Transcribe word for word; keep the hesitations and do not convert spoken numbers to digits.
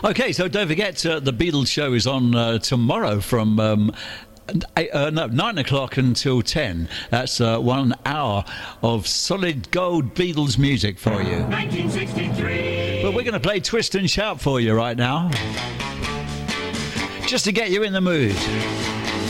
Okay, so don't forget, uh, the Beatles show is on uh, tomorrow from um, eight, uh, no, nine o'clock until ten. That's uh, one hour of solid gold Beatles music for you. nineteen sixty-three. But we're going to play Twist and Shout for you right now, just to get you in the mood.